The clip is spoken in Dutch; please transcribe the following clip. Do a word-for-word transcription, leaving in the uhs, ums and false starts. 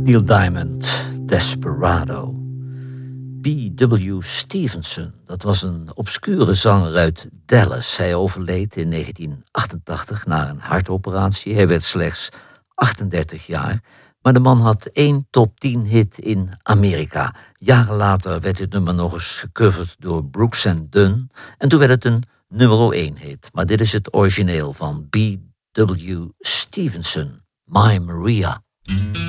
Neil Diamond, Desperado. B W Stevenson, dat was een obscure zanger uit Dallas. Hij overleed in negentien achtentachtig na een hartoperatie. Hij werd slechts achtendertig jaar. Maar de man had één top tien hit in Amerika. Jaren later werd dit nummer nog eens gecoverd door Brooks and Dunn. En toen werd het een nummer één hit. Maar dit is het origineel van B W Stevenson, My Maria.